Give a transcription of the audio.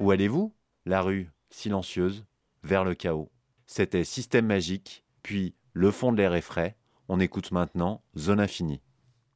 Où allez-vous ? La rue, silencieuse, vers le chaos. C'était Système Magique, puis Le fond de l'air est frais. On écoute maintenant Zone Infinie.